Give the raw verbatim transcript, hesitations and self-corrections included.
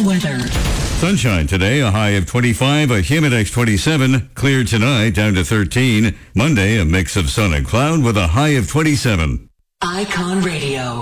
weather. Sunshine today, a high of twenty-five, a humidex twenty-seven. Clear tonight, down to thirteen. Monday, a mix of sun and cloud with a high of twenty-seven. Icon Radio.